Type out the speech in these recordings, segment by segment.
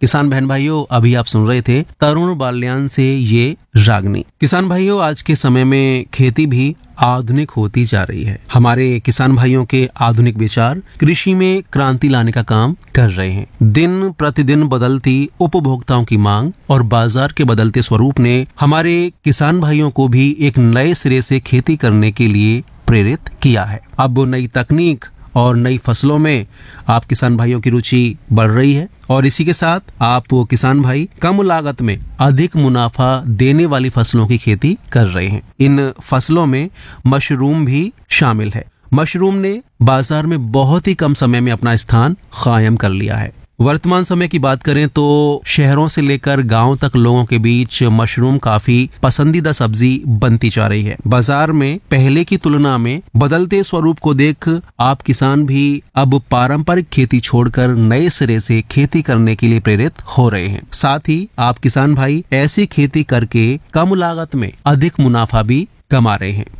किसान बहन भाइयों, अभी आप सुन रहे थे तरुण बाल्यान से ये रागनी। किसान भाइयों, आज के समय में खेती भी आधुनिक होती जा रही है। हमारे किसान भाइयों के आधुनिक विचार कृषि में क्रांति लाने का काम कर रहे हैं। दिन प्रतिदिन बदलती उपभोक्ताओं की मांग और बाजार के बदलते स्वरूप ने हमारे किसान भाइयों को भी एक नए सिरे से खेती करने के लिए प्रेरित किया है। अब नई तकनीक और नई फसलों में आप किसान भाइयों की रुचि बढ़ रही है और इसी के साथ आप किसान भाई कम लागत में अधिक मुनाफा देने वाली फसलों की खेती कर रहे हैं। इन फसलों में मशरूम भी शामिल है। मशरूम ने बाजार में बहुत ही कम समय में अपना स्थान कायम कर लिया है। वर्तमान समय की बात करें तो शहरों से लेकर गांव तक लोगों के बीच मशरूम काफी पसंदीदा सब्जी बनती जा रही है। बाजार में पहले की तुलना में बदलते स्वरूप को देख आप किसान भी अब पारंपरिक खेती छोड़कर नए सिरे से खेती करने के लिए प्रेरित हो रहे हैं। साथ ही आप किसान भाई ऐसी खेती करके कम लागत में अधिक मुनाफा भी कमा रहे हैं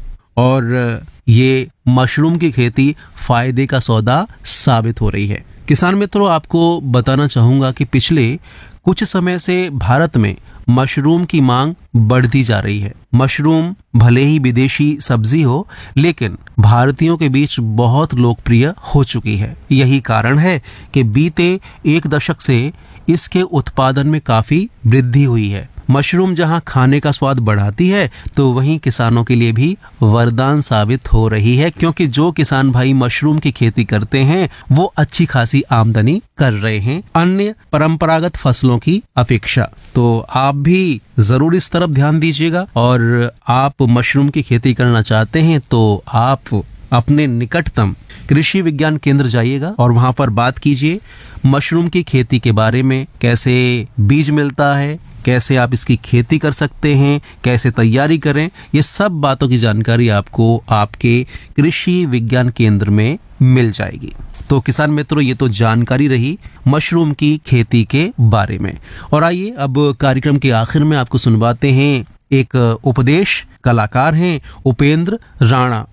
और ये मशरूम की खेती फायदे का सौदा साबित हो रही है। किसान मित्रों, आपको बताना चाहूंगा कि पिछले कुछ समय से भारत में मशरूम की मांग बढ़ती जा रही है। मशरूम भले ही विदेशी सब्जी हो, लेकिन भारतीयों के बीच बहुत लोकप्रिय हो चुकी है। यही कारण है कि बीते एक दशक से इसके उत्पादन में काफी वृद्धि हुई है। मशरूम जहां खाने का स्वाद बढ़ाती है तो वहीं किसानों के लिए भी वरदान साबित हो रही है, क्योंकि जो किसान भाई मशरूम की खेती करते हैं वो अच्छी खासी आमदनी कर रहे हैं अन्य परंपरागत फसलों की अपेक्षा। तो आप भी जरूर इस तरफ ध्यान दीजिएगा और आप मशरूम की खेती करना चाहते हैं तो आप अपने निकटतम कृषि विज्ञान केंद्र जाइएगा और वहां पर बात कीजिए मशरूम की खेती के बारे में। कैसे बीज मिलता है, कैसे आप इसकी खेती कर सकते हैं, कैसे तैयारी करें, ये सब बातों की जानकारी आपको आपके कृषि विज्ञान केंद्र में मिल जाएगी। तो किसान मित्रों, ये तो जानकारी रही मशरूम की खेती के बारे में। और आइए अब कार्यक्रम के आखिर में आपको सुनवाते हैं एक उपदेश। कलाकार हैं उपेंद्र राणा।